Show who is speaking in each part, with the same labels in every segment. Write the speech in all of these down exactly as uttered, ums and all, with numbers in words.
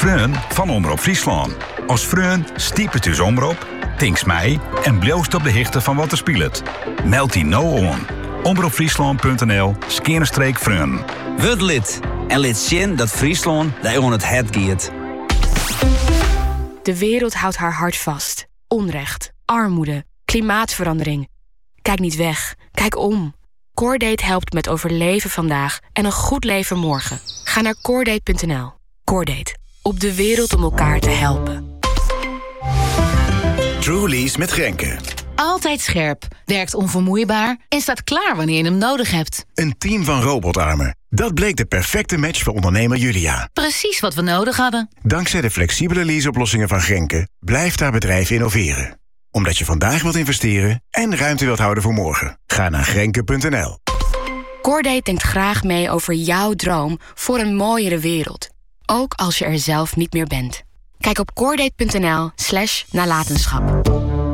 Speaker 1: Freun van Omroep Friesland. Als Freun stiepet uw omroep, tinks mij en bloost op de hichte van wat er speelt. Meld die nou aan. omroepfriesland.nl skeerstreek Freun.
Speaker 2: Word lid en lid zien dat Friesland daar aan het het giet.
Speaker 3: De wereld houdt haar hart vast. Onrecht, armoede, klimaatverandering. Kijk niet weg, kijk om. Cordate helpt met overleven vandaag en een goed leven morgen. Ga naar cordate punt n l. Cordate. Op de wereld om elkaar te helpen.
Speaker 4: Truly's met Grenke.
Speaker 5: Altijd scherp, werkt onvermoeibaar en staat klaar wanneer je hem nodig hebt.
Speaker 4: Een team van robotarmen. Dat bleek de perfecte match voor ondernemer Julia.
Speaker 5: Precies wat we nodig hadden.
Speaker 4: Dankzij de flexibele leaseoplossingen van Grenke blijft haar bedrijf innoveren. Omdat je vandaag wilt investeren en ruimte wilt houden voor morgen. Ga naar grenke punt n l.
Speaker 3: Cordate denkt graag mee over jouw droom voor een mooiere wereld. Ook als je er zelf niet meer bent. Kijk op cordate punt n l slash nalatenschap.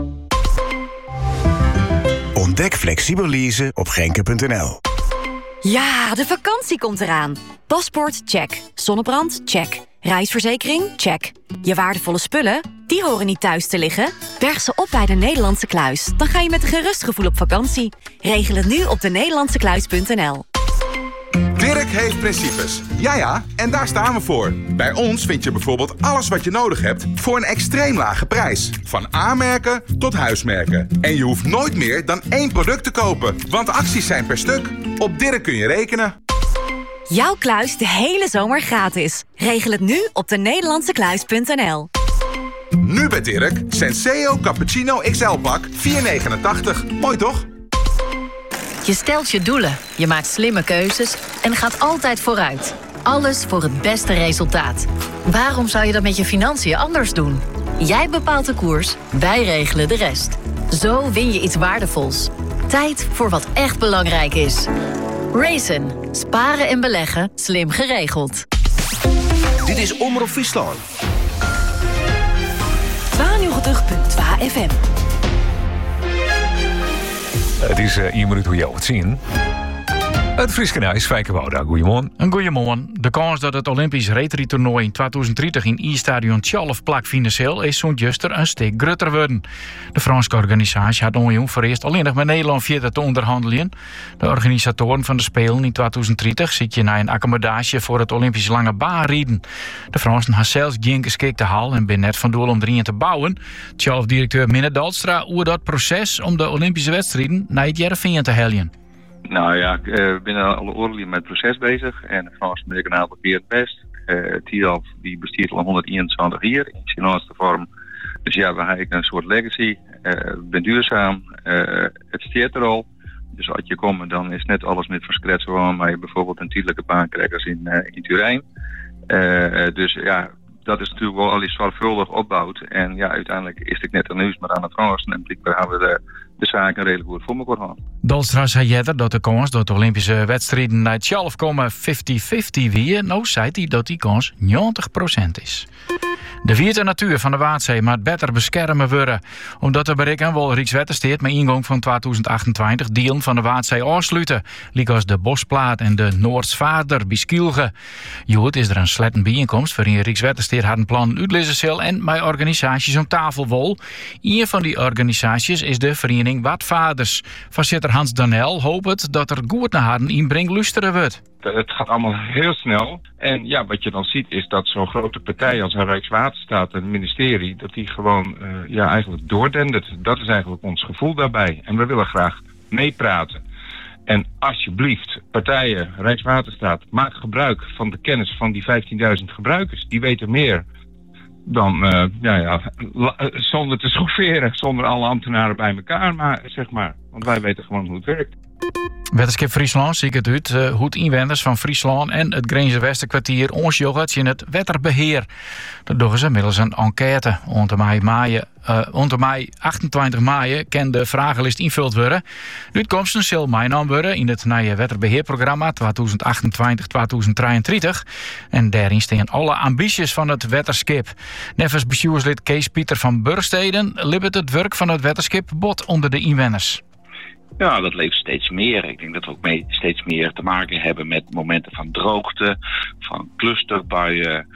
Speaker 4: Ontdek flexibel leasen op grenke punt n l.
Speaker 6: Ja, de vakantie komt eraan. Paspoort, check. Zonnebrand, check. Reisverzekering, check. Je waardevolle spullen, die horen niet thuis te liggen. Berg ze op bij de Nederlandse Kluis. Dan ga je met een gerust gevoel op vakantie. Regel het nu op de nederlandse kluis punt n l.
Speaker 7: Dirk heeft principes. Ja ja, en daar staan we voor. Bij ons vind je bijvoorbeeld alles wat je nodig hebt voor een extreem lage prijs. Van A-merken tot huismerken. En je hoeft nooit meer dan één product te kopen, want acties zijn per stuk. Op Dirk kun je rekenen.
Speaker 6: Jouw kluis de hele zomer gratis. Regel het nu op de nederlandse kluis punt n l.
Speaker 7: Nu bij Dirk, Senseo Cappuccino X L-pak vier negenentachtig. Mooi toch?
Speaker 8: Je stelt je doelen, je maakt slimme keuzes en gaat altijd vooruit. Alles voor het beste resultaat. Waarom zou je dat met je financiën anders doen? Jij bepaalt de koers, wij regelen de rest. Zo win je iets waardevols. Tijd voor wat echt belangrijk is. Raisin. Sparen en beleggen, slim geregeld.
Speaker 9: Dit is Omroep Friesland.
Speaker 6: tweeënnegentig punt twee F M.
Speaker 10: Het is uh, één minuut hoe je het zien. Het Frieskenij is Fijke Wouda. Goedemorgen.
Speaker 11: Een goedemorgen. De kans dat het Olympisch retrietoernooi in tweeduizend dertig in I-stadion twaalf plak financieel is zo'n juster een stuk groter worden. De Franse organisatie had ongeveer voor eerst alleen nog met Nederland verder te onderhandelen. De organisatoren van de Spelen in tweeduizend dertig zitten naar een accommodatie voor het Olympisch lange baanrieden. De Fransen hebben zelfs geen geschikte hal en ben net van doel om erin te bouwen. twaalf-directeur Minne Dalstra over dat proces om de Olympische wedstrijden naar het Jereveen te helpen.
Speaker 12: Nou ja, we zijn al oorlijk met het proces bezig en de Franse medicinale probeert het best. Uh, Tidalf die bestiert al honderdeenentwintig jaar in zijn laatste vorm. Dus ja, we hebben een soort legacy. Uh, we zijn duurzaam. Uh, het steert er al. Dus als je komt, dan is net alles met verskretsen gewoon, maar je bijvoorbeeld een tijdelijke baankrijgers in, uh, in Turijn. Uh, dus ja, dat is natuurlijk wel al iets zorgvuldig opbouwd. En ja, uiteindelijk is het net een nieuws maar aan de Fransen. En blijkbaar hebben we de, de zaken redelijk goed voor elkaar gehad.
Speaker 11: Dalstra zei eerder dat de kans dat de Olympische wedstrijden naar het twaalf komen vijftig vijftig weer. Nou zei hij dat die kans negentig procent is. De wierde natuur van de Waadzee moet beter beschermen worden. Omdat de bereiken wel Rijkswettersteert met ingang van tweeduizend achtentwintig delen van de Waadzee afsluiten. Liek als de Bosplaat en de Noordsvaarder bij Skielge. Joet is er een slechte bijeenkomst waarin Rijkswettersteert had een plan uitlezen zal en met organisaties om tafel wil. Een van die organisaties is de Vereniging Watvaders. Voorzitter Hans Danel hoopt dat er goed naar haar inbreng luisteren wordt.
Speaker 13: Het gaat allemaal heel snel. En ja, wat je dan ziet is dat zo'n grote partij als Rijkswaterstaat en het ministerie, dat die gewoon uh, ja, eigenlijk doordendert. Dat is eigenlijk ons gevoel daarbij. En we willen graag meepraten. En alsjeblieft, partijen, Rijkswaterstaat, maak gebruik van de kennis van die vijftienduizend gebruikers. Die weten meer dan, uh, ja, ja, la, zonder te schofferen, zonder alle ambtenaren bij elkaar, maar, zeg maar. Want wij weten gewoon hoe het werkt.
Speaker 11: Wetenschap Friesland ziet het uit uh, hoe het inwoners van Friesland en het Grijze Westerkwartier ons jogt in het wetterbeheer. Dat doen ze middels een enquête. Onder mei, uh, onder mei achtentwintig mei kan de vragenlijst invuld worden. De uitkomsten zal meenam worden in het nieuwe wetterbeheerprogramma tweeduizend achtentwintig tot tweeduizend drieëntwintig. En daarin staan alle ambities van het wetterskip. Nevens bestuurslid Kees Pieter van Bursteden libbert het werk van het wetterskip bot onder de inwoners.
Speaker 14: Ja, dat leeft steeds meer. Ik denk dat we ook mee steeds meer te maken hebben met momenten van droogte, van clusterbuien,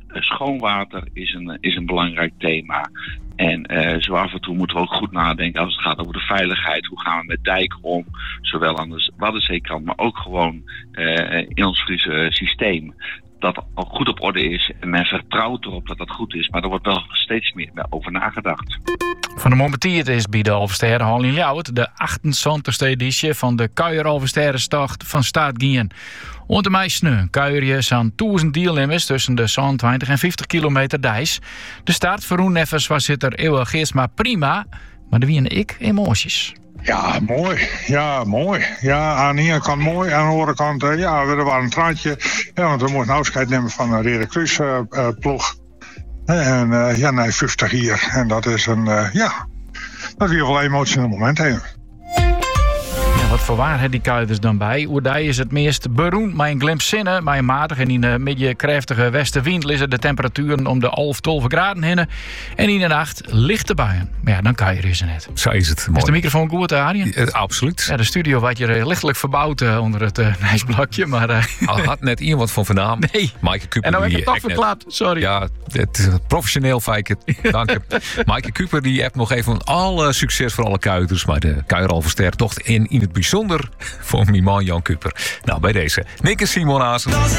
Speaker 14: Uh, schoon water is een, is een belangrijk thema. En uh, zo af en toe moeten we ook goed nadenken als het gaat over de veiligheid. Hoe gaan we met dijken om? Zowel aan de Waddenzeekant, maar ook gewoon uh, in ons Friese systeem. Dat al goed op orde is en men vertrouwt erop dat dat goed is. Maar er wordt wel steeds meer over nagedacht.
Speaker 11: Van de momenteel is bij de Alversterrenhal in Ljouwert de achtenzwantigste editie van de Kuier Alversterrenstocht van start gingen. Onder mij sneu kuierjes aan duizend deelnemers tussen de zesentwintig en vijftig kilometer dijs. De start voor Roenneffers was het er eeuwig is maar prima, maar er wienen ik emoties.
Speaker 15: Ja, mooi. Ja, mooi. Ja, aan de ene kant mooi. Aan de andere kant, uh, ja, er was een traantje. Ja, want we moesten afscheid nemen van een Rede Kruis uh, uh, ploeg. En uh, ja, nee, vijftig hier. En dat is een, uh, ja, dat is weer wel emotioneel moment heen.
Speaker 11: Wat voor waar die kuiters dan bij? Oerdij is het meest beroemd, maar in Glimpzinnen, maar in matig en in een beetje krachtige westenwind liggen de temperaturen om de elf, twaalf graden heen. En in de nacht lichte buien. Maar ja, dan kan je er net.
Speaker 10: Zo is het. Mooi.
Speaker 11: Is de microfoon goed, Arjen?
Speaker 10: Ja, absoluut.
Speaker 11: Ja, de studio werd je lichtelijk verbouwd uh, onder het uh, nijsblokje, maar... Uh,
Speaker 10: Al had net iemand van vandaan.
Speaker 11: Nee.
Speaker 10: Maaike Kuper.
Speaker 11: En nou heb ik het toch verklapt, sorry.
Speaker 10: Ja, het is professioneel, Fijke. Dank je. Maaike Kuper die hebt nog even alle succes voor alle kuiters. Maar de Kuier Alversterrentocht in, in het bijzonder voor mijn man Jan Kuper. Nou, bij deze. Nick en Simon Hazen.